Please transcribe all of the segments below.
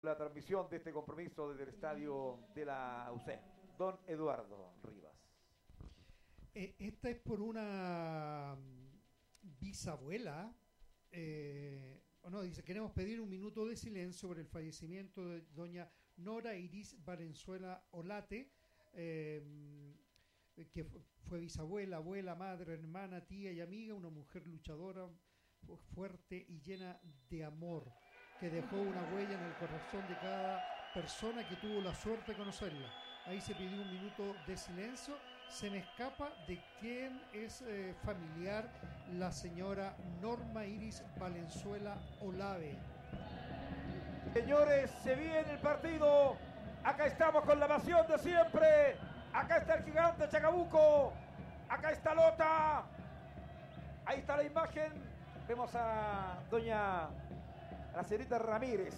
La transmisión de este compromiso desde el estadio de la UC. Don Eduardo Rivas. Esta es por una bisabuela. No, dice, queremos pedir un minuto de silencio por el fallecimiento de doña Nora Iris Valenzuela Olate, que fue bisabuela, abuela, madre, hermana, tía y amiga, una mujer luchadora, fuerte y llena de amor, que dejó una huella en el corazón de cada persona que tuvo la suerte de conocerla. Ahí se pidió un minuto de silencio. Se me escapa de quién es familiar la señora Norma Iris Valenzuela Olave. Señores, se viene el partido. Acá estamos con la pasión de siempre. Acá está el gigante Chacabuco. Acá está Lota. Ahí está la imagen. Vemos a la señorita Ramírez,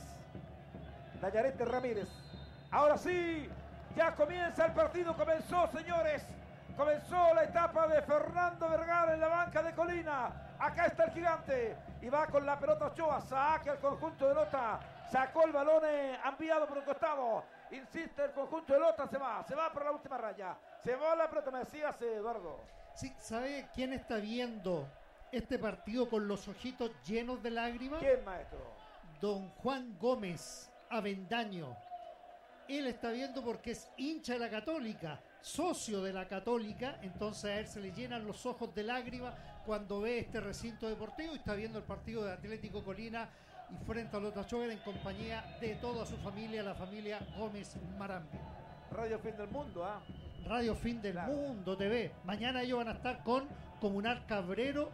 Dayarete Ramírez. Ahora sí, ya comienza el partido. Comenzó, señores. Comenzó la etapa de Fernando Vergara en la banca de Colina. Acá está el gigante y va con la pelota Ochoa. Saque al conjunto de Lota. Sacó el balón enviado por un costado. Insiste el conjunto de Lota. Se va por la última raya. Se va la pelota, me decías, Eduardo. Sí, ¿sabe quién está viendo este partido con los ojitos llenos de lágrimas? ¿Quién, maestro? Don Juan Gómez Avendaño. Él está viendo porque es hincha de la Católica, socio de la Católica, entonces a él se le llenan los ojos de lágrimas cuando ve este recinto deportivo y está viendo el partido de Atlético Colina y frente a Lota Schwager en compañía de toda su familia, la familia Gómez Marambi. Radio Fin del Mundo, ¿ah? Radio Fin del Mundo TV. Mañana ellos van a estar con Comunal Cabrero,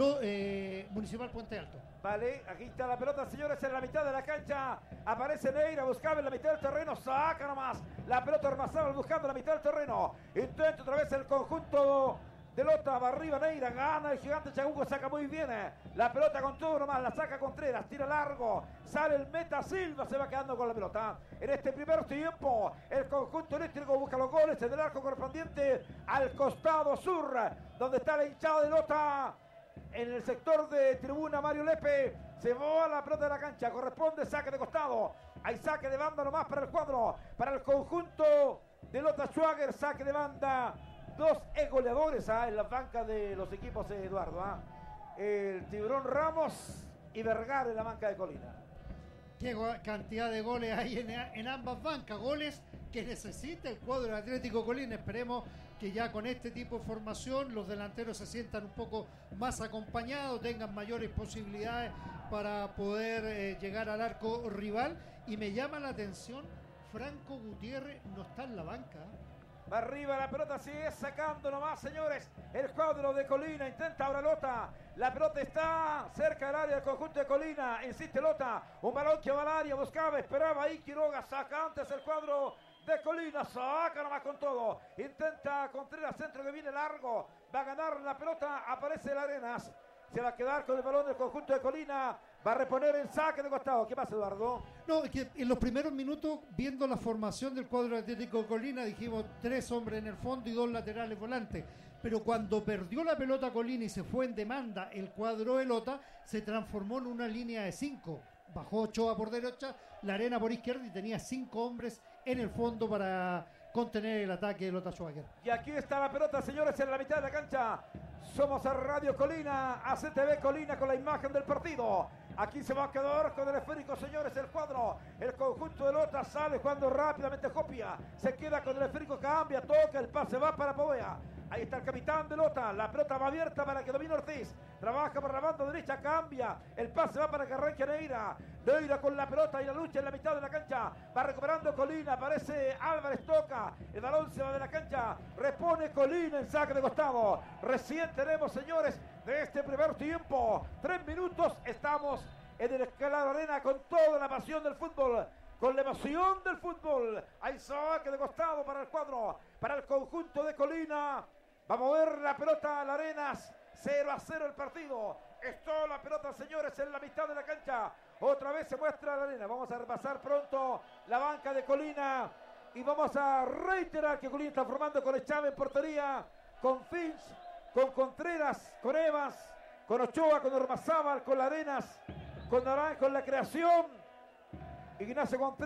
Municipal Puente Alto. Vale, aquí está la pelota, señores, en la mitad de la cancha. Aparece Neira, buscaba en la mitad del terreno. Saca nomás la pelota Armazábal buscando la mitad del terreno. Intenta otra vez el conjunto de Lota. Va arriba Neira, gana el gigante Chacabuco, saca muy bien. La pelota con todo nomás, la saca Contreras, tira largo. Sale el meta Silva, se va quedando con la pelota. En este primer tiempo, el conjunto eléctrico busca los goles del arco correspondiente al costado sur, donde está la hinchada de Lota. En el sector de tribuna Mario Lepe, se va la pelota de la cancha, corresponde saque de costado. Hay saque de banda nomás para el cuadro, para el conjunto de Lota Schwager, saque de banda. Dos goleadores en las bancas de los equipos, Eduardo. El Tiburón Ramos y Vergara en la banca de Colina. Qué cantidad de goles hay en ambas bancas, goles que necesita el cuadro del Atlético Colina. Esperemos que ya con este tipo de formación los delanteros se sientan un poco más acompañados, tengan mayores posibilidades para poder llegar al arco rival. Y me llama la atención, Franco Gutiérrez no está en la banca. Va arriba la pelota, sigue sacando nomás, señores. El cuadro de Colina intenta ahora Lota. La pelota está cerca del área del conjunto de Colina. Insiste Lota. Un balón que va al área, buscaba, esperaba ahí Quiroga. Saca antes el cuadro de Colina. Saca nomás con todo. Intenta Contreras, centro que viene largo. Va a ganar la pelota. Aparece el Arenas. Se va a quedar con el balón del conjunto de Colina. Va a reponer el saque de costado. ¿Qué pasa, Eduardo? No, es que en los primeros minutos, viendo la formación del cuadro Atlético de Colina, dijimos 3 hombres en el fondo y 2 laterales volantes. Pero cuando perdió la pelota Colina y se fue en demanda el cuadro de Lota, se transformó en una línea de 5. Bajó Ochoa por derecha, la Arena por izquierda y tenía 5 hombres en el fondo para contener el ataque de Lota Schwager. Y aquí está la pelota, señores, en la mitad de la cancha. Somos a Radio Colina, a CTV Colina con la imagen del partido. Aquí se va a quedar con el esférico, señores, el cuadro. El conjunto de Lota sale jugando rápidamente Copia. Se queda con el esférico, cambia, toca, el pase va para Povea. Ahí está el capitán de Lota. La pelota va abierta para que domine Ortiz. Trabaja por la banda derecha, cambia. El pase va para que arranque Neira. Neira con la pelota y la lucha en la mitad de la cancha. Va recuperando Colina. Aparece Álvarez, toca. El balón se va de la cancha. Repone Colina en saque de costado. Recién tenemos, señores, de este primer tiempo. 3 minutos. Estamos en el Escalado Arena con toda la pasión del fútbol. Con la emoción del fútbol. Hay saque de costado para el cuadro, para el conjunto de Colina. Va a mover la pelota a la Arenas. 0-0 el partido. Está la pelota, señores, en la mitad de la cancha. Otra vez se muestra la Arena. Vamos a repasar pronto la banca de Colina. Y vamos a reiterar que Colina está formando con Echave en portería, con Finch, con Contreras, con Evans, con Ochoa, con Ormazábal, con la Arenas, con Naranjo, con la creación. Ignacio Contreras.